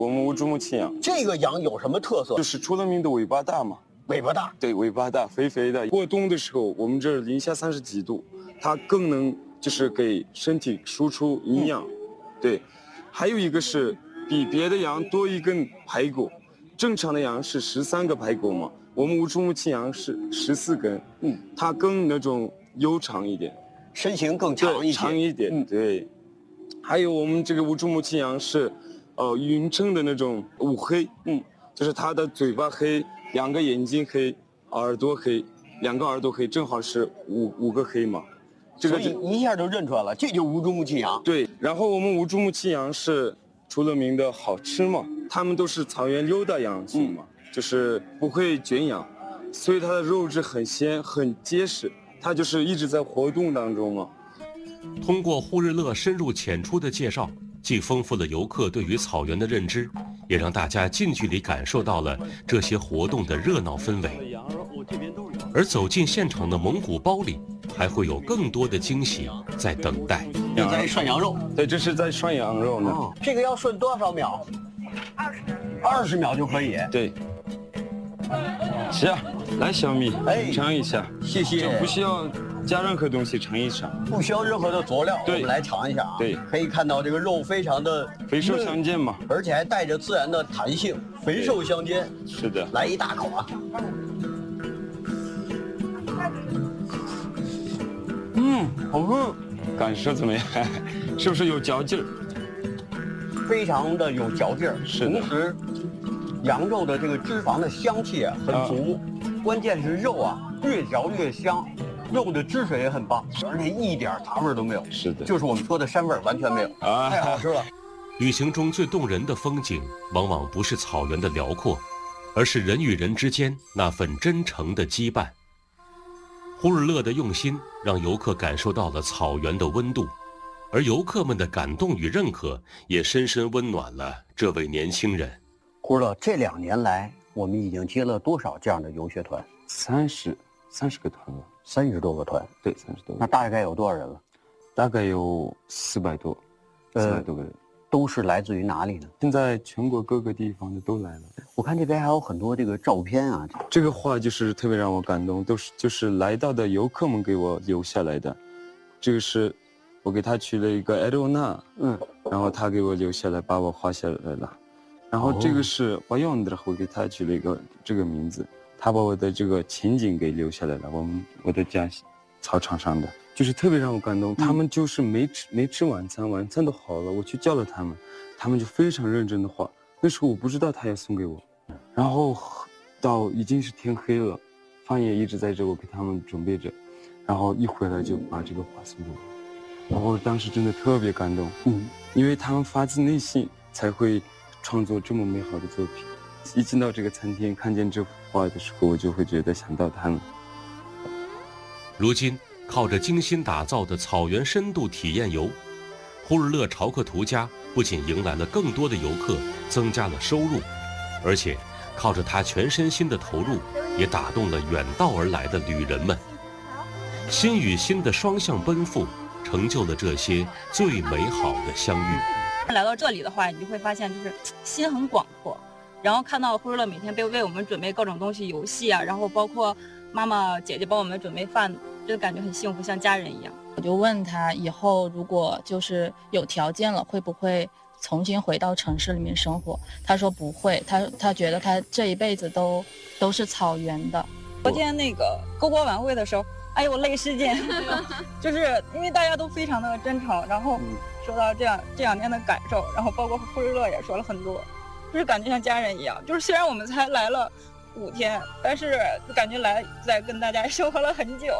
我们乌珠穆亲羊， 这个羊有什么特色？ 就是出了名的尾巴大嘛。 尾巴大， 对，尾巴大，肥肥的。过冬的时候，我们这零下30几度，它更能就是给身体输出营养。对，还有一个是比别的羊多一根排骨，正常的羊是13个排骨嘛，我们乌珠穆亲羊是14根，它更那种悠长一点， 身形更长一些， 长一点，对。还有我们这个乌珠穆亲羊是，匀称的那种乌黑，就是它的嘴巴黑。2个眼睛黑，耳朵黑，2个耳朵黑，正好是五个黑嘛。这个所以一下就认出来了，这就是乌珠穆亲羊。 对，然后我们乌珠穆亲羊是出了名的好吃嘛，它们都是草原溜达羊型嘛，就是不会圈养，所以它的肉质很鲜很结实，它就是一直在活动当中嘛。 通过呼日勒深入浅出的介绍，既丰富了游客对于草原的认知，也让大家近距离感受到了这些活动的热闹氛围。而走进现场的蒙古包里，还会有更多的惊喜在等待。 这在涮羊肉， 对，这是在涮羊肉呢。 这个要涮多少秒？20秒就可以。 对。是啊，来小米，尝一下， 谢谢。 就不需要加任何东西，尝一尝， 不需要任何的佐料。 对， 我们来尝一下啊。 对， 可以看到这个肉非常的肥瘦相间嘛， 而且还带着自然的弹性，肥瘦相间。 是的， 来一大口啊！好吃， 感受怎么样？是不是有嚼劲儿？ 非常的有嚼劲儿， 是的。 同时，羊肉的这个脂肪的香气很足，关键是肉啊越嚼越香，肉的汁水也很棒，而且一点杂味都没有。 是的， 就是我们说的膻味完全没有啊，太好吃了。 旅行中最动人的风景，往往不是草原的辽阔，而是人与人之间那份真诚的羁绊。呼日勒的用心让游客感受到了草原的温度，而游客们的感动与认可也深深温暖了这位年轻人。 呼日勒这2年来，我们已经接了多少这样的游学团 ？30个团了 ，30多个团。 对，30多个。 那大概有多少人了？ 大概有400多，400多个人。 都是来自于哪里呢？ 现在全国各个地方的都来了。 我看这边还有很多这个照片啊。 这个画就是特别让我感动，就是来到的游客们给我留下来的。这个是我给他取了一个艾罗娜，然后他给我留下来，把我画下来了。然后这个是巴永德，我给他取了一个这个名字，他把我的这个情景给留下来了。我的家操场上的。就是特别让我感动，他们就是没吃晚餐，晚餐都好了，我去叫了他们，他们就非常认真的画。那时候我不知道他要送给我，然后到已经是天黑了，饭也一直在这，我给他们准备着，然后一回来就把这个画送给我，然后当时真的特别感动，因为他们发自内心才会创作这么美好的作品。一进到这个餐厅看见这幅画的时候，我就会觉得想到他们。 如今靠着精心打造的草原深度体验游，呼日勒朝克图家不仅迎来了更多的游客，增加了收入，而且靠着他全身心的投入，也打动了远道而来的旅人们。心与心的双向奔赴，成就了这些最美好的相遇。 来到这里的话，你就会发现就是心很广阔，然后看到呼日勒每天为我们准备各种东西，游戏啊，然后包括妈妈姐姐帮我们准备饭，就感觉很幸福，像家人一样。 我就问他以后如果就是有条件了，会不会重新回到城市里面生活？他说不会，他觉得他这一辈子都是草原的。 昨天那个篝火晚会的时候，哎呦我泪失禁，就是因为大家都非常的真诚，然后说到这2天的感受，然后包括呼日勒也说了很多，就是感觉像家人一样。就是虽然我们才来了5天，但是感觉在跟大家生活了很久。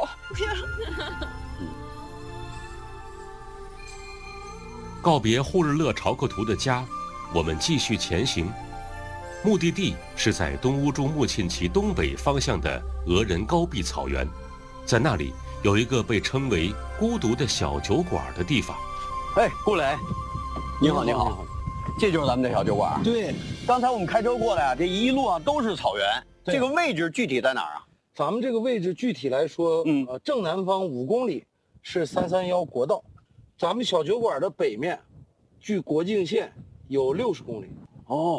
告别呼日勒朝克图的家，我们继续前行，目的地是在东乌珠穆沁旗东北方向的俄人高壁草原，在那里有一个被称为孤独的小酒馆的地方。 哎，顾磊，你好，你好，这就是咱们的小酒馆。 对， 刚才我们开车过来啊，这一路啊都是草原。这个位置具体在哪儿啊？ 咱们这个位置具体来说，正南方5公里是331国道，咱们小酒馆的北面，距国境线有60公里。 哦，